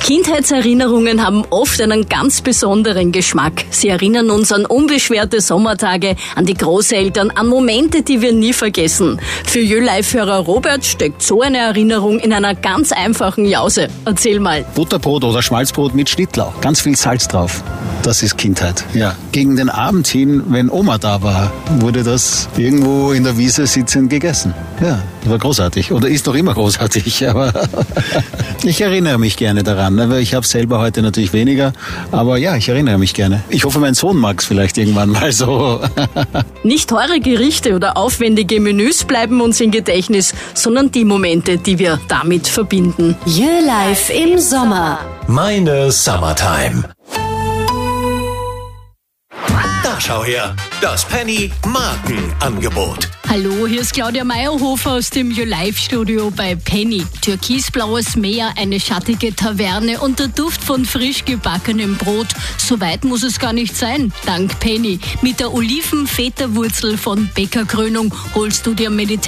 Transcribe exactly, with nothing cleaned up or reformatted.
Kindheitserinnerungen haben oft einen ganz besonderen Geschmack. Sie erinnern uns an unbeschwerte Sommertage, an die Großeltern, an Momente, die wir nie vergessen. Für Jö-Live-Hörer Robert steckt so eine Erinnerung in einer ganz einfachen Jause. Erzähl mal. Butterbrot oder Schmalzbrot mit Schnittlauch. Ganz viel Salz drauf. Das ist Kindheit. Ja. Gegen den Abend hin, wenn Oma da war, wurde das irgendwo in der Wiese sitzend gegessen. Ja, das war großartig. Oder ist noch immer großartig. Aber ich erinnere mich gerne daran. Aber ich habe es selber heute natürlich weniger. Aber ja, ich erinnere mich gerne. Ich hoffe, mein Sohn mag es vielleicht irgendwann mal so. Nicht teure Gerichte oder aufwendige Menüs bleiben uns im Gedächtnis, sondern die Momente, die wir damit verbinden. Jö-Live im Sommer. Meine Summertime. Da schau her, das Penny Markenangebot. Hallo, hier ist Claudia Meyerhofer aus dem Jö-Live-Studio bei Penny. Türkisblaues Meer, eine schattige Taverne und der Duft von frisch gebackenem Brot. So weit muss es gar nicht sein, dank Penny. Mit der Oliven-Feta-Wurzel von Bäckerkrönung holst du dir Mediterranean